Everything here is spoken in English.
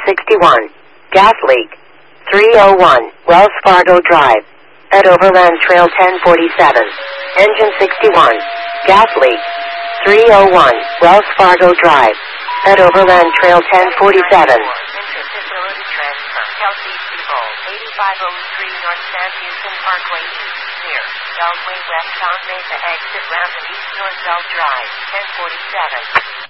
61. Gas leak. 301. Wells Fargo Drive. At Overland Trail 1047. Engine 61. Gas leak. 301. Wells Fargo Drive. At Overland Trail 1047. Facility transfer. Kelsey Seabold, 8503 North San Houston Parkway East, near Beltway West on Mesa exit ramp and East North Bell Drive, 1047.